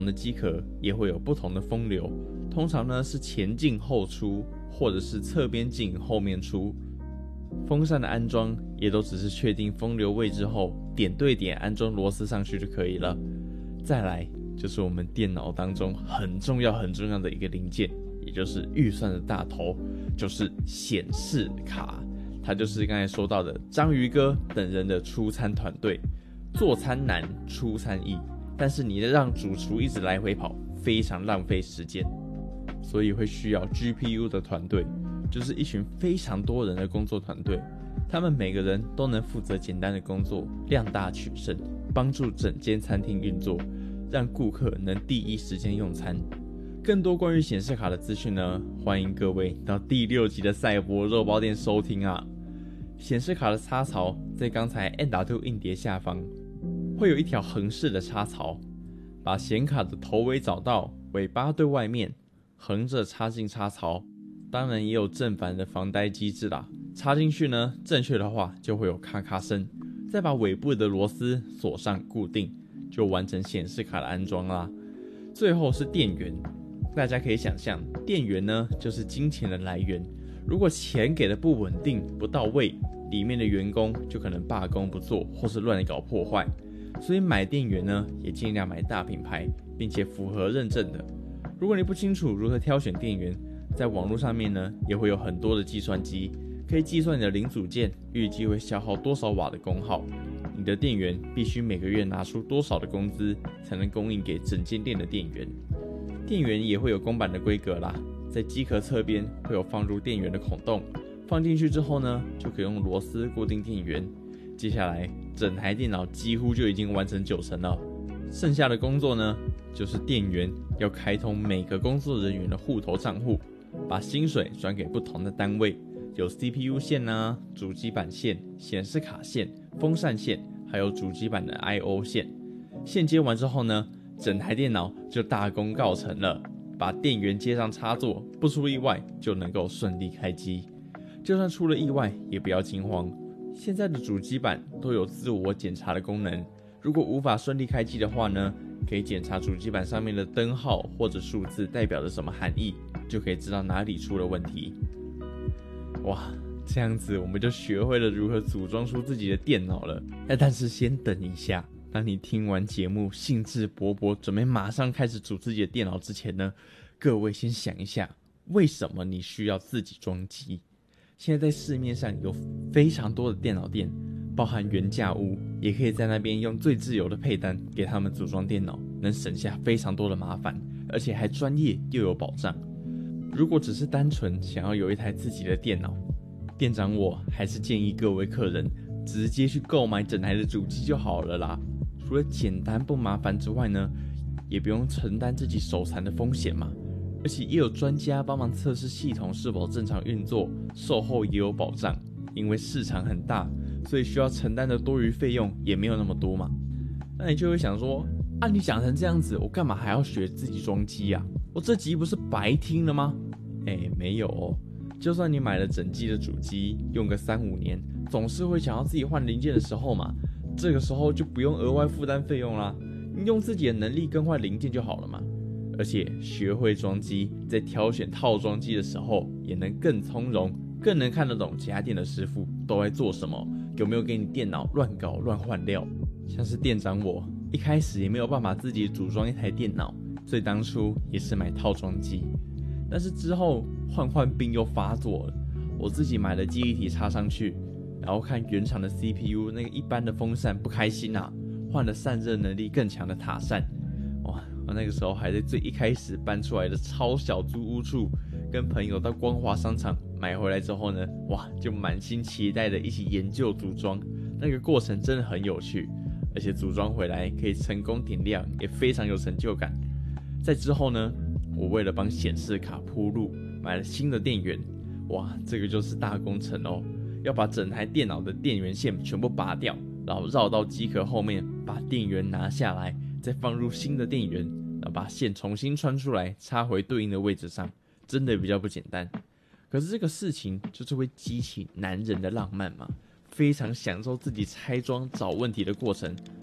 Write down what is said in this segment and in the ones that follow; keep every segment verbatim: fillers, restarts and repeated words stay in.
的机壳也会有不同的风流，通常呢是前进后出，或者是侧边进后面出。风扇的安装也都只是确定风流位置后，点对点安装螺丝上去就可以了。再来就是我们电脑当中很重要很重要的一个零件，也就是预算的大头，就是显示卡。它就是刚才说到的章鱼哥等人的出餐团队，做餐难，出餐易，但是你让主厨一直来回跑，非常浪费时间，所以会需要 G P U 的团队。就是一群非常多人的工作团队，他们每个人都能负责简单的工作，量大取胜，帮助整间餐厅运作，让顾客能第一时间用餐。更多关于显示卡的资讯呢，欢迎各位到第六集的赛博肉包店收听啊。显示卡的插槽在刚才 M dot two 硬碟下方会有一条横式的插槽，把显卡的头尾找到，尾巴对外面，横着插进插槽。当然也有正反的防呆机制啦，插进去呢，正确的话就会有咔咔声，再把尾部的螺丝锁上固定，就完成显示卡的安装啦。最后是电源，大家可以想象，电源呢就是金钱的来源，如果钱给的不稳定不到位，里面的员工就可能罢工不做，或是乱搞破坏。所以买电源呢，也尽量买大品牌，并且符合认证的。如果你不清楚如何挑选电源，在网络上面呢，也会有很多的计算机，可以计算你的零组件预计会消耗多少瓦的功耗。你的店员必须每个月拿出多少的工资，才能供应给整间店的店员。店员也会有公版的规格啦，在机壳侧边会有放入电源的孔洞，放进去之后呢，就可以用螺丝固定电源。接下来，整台电脑几乎就已经完成九成了，剩下的工作呢，就是店员要开通每个工作人员的户头账户。把薪水转给不同的单位，有 C P U 线啊、主机板线、显示卡线、风扇线，还有主机板的 I O 线。线接完之后呢，整台电脑就大功告成了。把电源接上插座，不出意外就能够顺利开机。就算出了意外，也不要惊慌。现在的主机板都有自我检查的功能，如果无法顺利开机的话呢，可以检查主机板上面的灯号或者数字代表着什么含义，就可以知道哪里出了问题。哇，这样子我们就学会了如何组装出自己的电脑了。但是先等一下，当你听完节目兴致勃勃准备马上开始组自己的电脑之前呢，各位先想一下，为什么你需要自己装机？现在在市面上有非常多的电脑店，包含原价屋，也可以在那边用最自由的配单给他们组装电脑，能省下非常多的麻烦，而且还专业又有保障。如果只是单纯想要有一台自己的电脑，店长我还是建议各位客人直接去购买整台的主机就好了啦。除了简单不麻烦之外呢，也不用承担自己手残的风险嘛。而且也有专家帮忙测试系统是否正常运作，售后也有保障。因为市场很大，所以需要承担的多余费用也没有那么多嘛。那你就会想说，啊，你讲成这样子，我干嘛还要学自己装机啊？我这集不是白听了吗？哎，没有哦。就算你买了整机的主机，用个三五年，总是会想要自己换零件的时候嘛。这个时候就不用额外负担费用啦，你用自己的能力更换零件就好了嘛。而且学会装机，在挑选套装机的时候，也能更从容，更能看得懂其他店的师傅都在做什么，有没有给你电脑乱搞乱换料。像是店长我一开始也没有办法自己组装一台电脑，所以当初也是买套装机。但是之后换换病又发作了，我自己买了记忆体插上去，然后看原厂的 C P U 那个一般的风扇不开心啊，换了散热能力更强的塔扇。哇，我那个时候还在最一开始搬出来的超小租屋处，跟朋友到光华商场买回来之后呢，哇，就满心期待的一起研究组装，那个过程真的很有趣，而且组装回来可以成功点亮，也非常有成就感。在之后呢，我为了帮显示卡铺路，买了新的电源，哇，这个就是大工程哦，要把整台电脑的电源线全部拔掉，然后绕到机壳后面，把电源拿下来，再放入新的电源，然后把线重新穿出来，插回对应的位置上，真的比较不简单。可是这个事情就是会激起男人的浪漫嘛，非常享受自己拆装找问题的过程，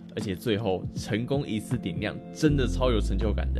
而且最后成功一次点亮，真的超有成就感的。